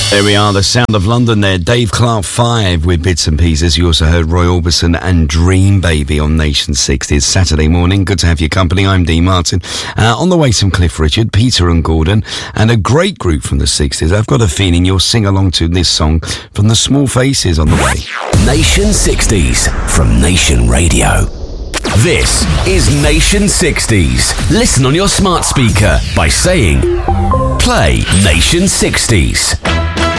There we are, the sound of London there. Dave Clark 5 with Bits and Pieces. You also heard Roy Orbison and Dream Baby on Nation 60. Saturday morning. Good to have your company. I'm Dean Martin. On the way, some Cliff Richard, Peter and Gordon, and a great group from the 60s. I've got a feeling you'll sing along to this song from the Small Faces on the way. Nation 60s from Nation Radio. This is Nation 60s. Listen on your smart speaker by saying, play Nation 60s.